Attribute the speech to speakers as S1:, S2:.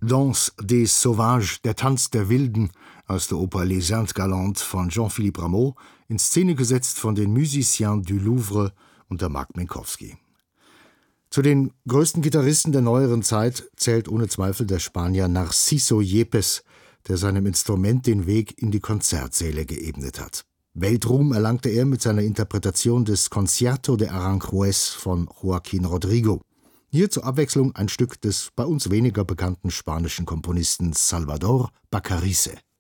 S1: Danse des Sauvages, der Tanz der Wilden aus der Oper Les Indes Galantes von Jean-Philippe Rameau, in Szene gesetzt von den Musiciens du Louvre unter Mark Minkowski. Zu den größten Gitarristen der neueren Zeit zählt ohne Zweifel der Spanier Narciso Yepes, der seinem Instrument den Weg in die Konzertsäle geebnet hat. Weltruhm erlangte er mit seiner Interpretation des Concierto de Aranjuez von Joaquín Rodrigo. Hier zur Abwechslung ein Stück des bei uns weniger bekannten spanischen Komponisten Salvador Bacarice.